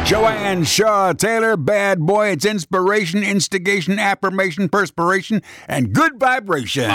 Joanne Shaw Taylor, Bad Boy. It's inspiration, instigation, affirmation, perspiration, and good vibrations.